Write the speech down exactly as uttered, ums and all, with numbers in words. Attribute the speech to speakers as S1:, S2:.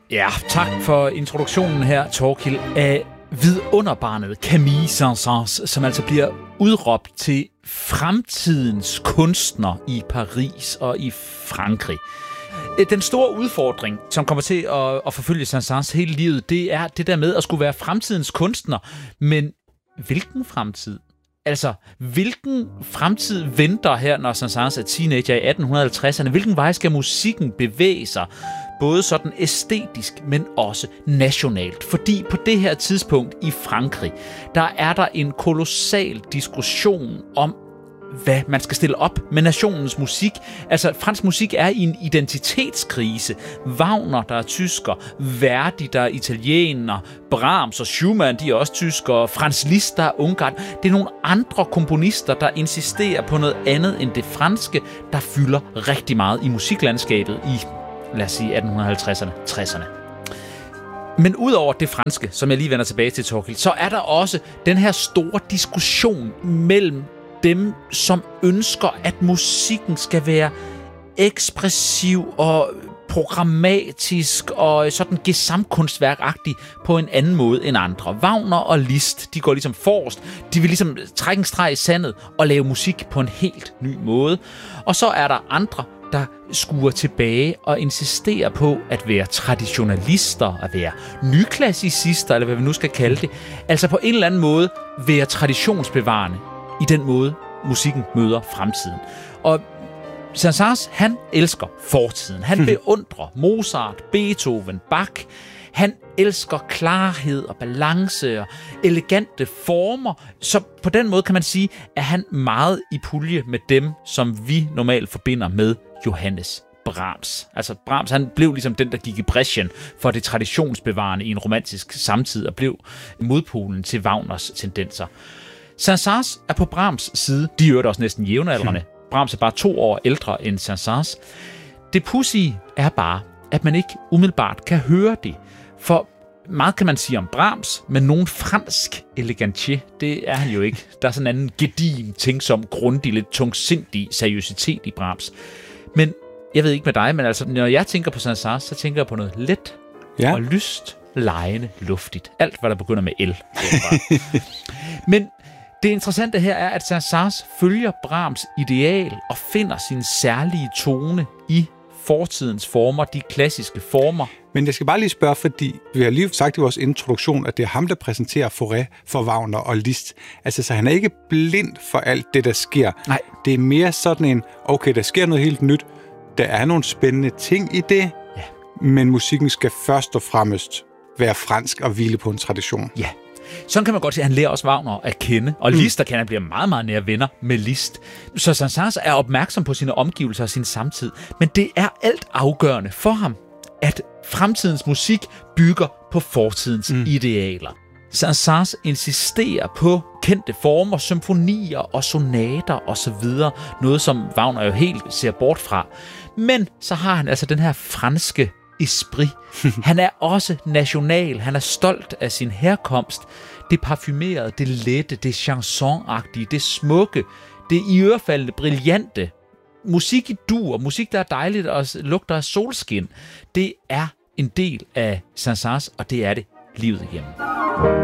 S1: Ja, tak for introduktionen her, Thorkild, af vidunderbarnet Camille Saint-Saëns, som altså bliver udråbt til fremtidens kunstner i Paris og i Frankrig. Den store udfordring, som kommer til at, at forfølge Saint-Saëns hele livet, det er det der med at skulle være fremtidens kunstner. Men hvilken fremtid? Altså, hvilken fremtid venter her, når Saint-Saëns er teenager i atten halvtredserne? Hvilken vej skal musikken bevæge sig? Både sådan æstetisk, men også nationalt. Fordi på det her tidspunkt i Frankrig, der er der en kolossal diskussion om, hvad man skal stille op med nationens musik. Altså, fransk musik er i en identitetskrise. Wagner, der er tysker, Verdi, der er italiener, Brahms og Schumann, de er også tyskere, Franz Liszt, der er ungarn. Det er nogle andre komponister, der insisterer på noget andet end det franske, der fylder rigtig meget i musiklandskabet i, lad os sige, atten halvtredserne, tresserne. Men udover det franske, som jeg lige vender tilbage til, Thorkild, så er der også den her store diskussion mellem dem, som ønsker, at musikken skal være ekspressiv og programmatisk og sådan gesamtkunstværkagtig på en anden måde end andre. Wagner og Liszt, de går ligesom forrest. De vil ligesom trække en streg i sandet og lave musik på en helt ny måde. Og så er der andre, der skuer tilbage og insisterer på at være traditionalister, at være nyklassicister, eller hvad vi nu skal kalde det. Altså på en eller anden måde være traditionsbevarende i den måde, musikken møder fremtiden. Og Saint-Saëns, han elsker fortiden. Han beundrer Mozart, Beethoven, Bach. Han elsker klarhed og balance og elegante former. Så på den måde kan man sige, at han meget i pulje med dem, som vi normalt forbinder med Johannes Brahms. Altså Brahms, han blev ligesom den, der gik i brechen for det traditionsbevarende i en romantisk samtid og blev modpolen til Wagners tendenser. Saint-Saëns er på Brahms side. De er også næsten jævnaldrende. Hmm. Brahms er bare to år ældre end Saint-Saëns. Det pudsige er bare, at man ikke umiddelbart kan høre det. For meget kan man sige om Brahms, men nogen fransk elegantier, det er han jo ikke. Der er sådan en anden gedigen, tænksom, grundig, lidt tungsindig seriøsitet i Brahms. Men jeg ved ikke med dig, men altså, når jeg tænker på Saint-Saëns, så tænker jeg på noget let ja. og lyst, legende, luftigt. Alt, hvad der begynder med el. Men det interessante her er, at Saint-Saëns følger Brahms ideal og finder sin særlige tone i fortidens former, de klassiske former.
S2: Men jeg skal bare lige spørge, fordi vi har lige sagt i vores introduktion, at det er ham, der præsenterer Fauré for Wagner og Liszt. Altså, så han er ikke blind for alt det, der sker.
S1: Nej.
S2: Det er mere sådan en, okay, der sker noget helt nyt. Der er nogle spændende ting i det,
S1: ja.
S2: men musikken skal først og fremmest være fransk og hvile på en tradition.
S1: Ja. Sådan kan man godt sige, at han lærer også Wagner at kende, og mm. Liszt, der kan han blive meget, meget nære venner med Liszt. Så Saint-Saëns er opmærksom på sine omgivelser og sin samtid, men det er alt afgørende for ham, at fremtidens musik bygger på fortidens mm. idealer. Saint-Saëns insisterer på kendte former, symfonier og sonater osv., noget som Wagner jo helt ser bort fra. Men så har han altså den her franske esprit. Han er også national. Han er stolt af sin herkomst. Det parfumerede, det lette, det chansonagtige, det smukke, det iørefaldende, brillante. Musik i dur, musik, der er dejligt og lugter af solskin. Det er en del af Saint-Saëns, og det er det livet igennem.